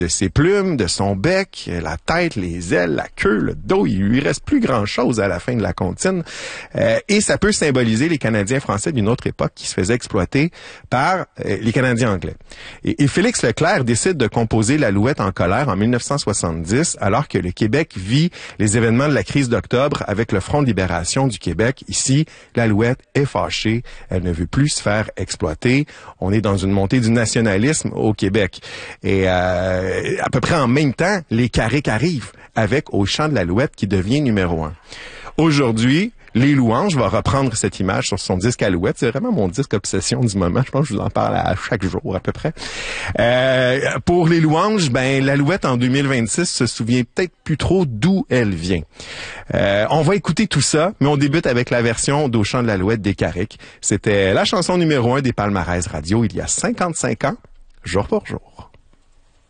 de ses plumes, de son bec, la tête, les ailes, la queue, le dos. Il lui reste plus grand-chose à la fin de la comptine. Et ça peut symboliser les Canadiens français d'une autre époque qui se faisaient exploiter par les Canadiens anglais. Et Félix Leclerc décide de composer l'Alouette en colère en 1970, alors que le Québec vit les événements de la crise d'octobre avec le Front de libération du Québec. Ici, l'Alouette est fâchée. Elle ne veut plus se faire exploiter. On est dans une montée du nationalisme au Québec. Et à peu près en même temps, les Carrick arrivent avec Au chant de l'Alouette qui devient numéro 1. Aujourd'hui, Les Louanges va reprendre cette image sur son disque Alouette. C'est vraiment mon disque obsession du moment. Je pense que je vous en parle à chaque jour à peu près. Pour Les Louanges, l'Alouette en 2026 se souvient peut-être plus trop d'où elle vient. On va écouter tout ça, mais on débute avec la version d'Au chant de l'Alouette des Carrick. C'était la chanson numéro 1 des palmarès radio il y a 55 ans, jour pour jour.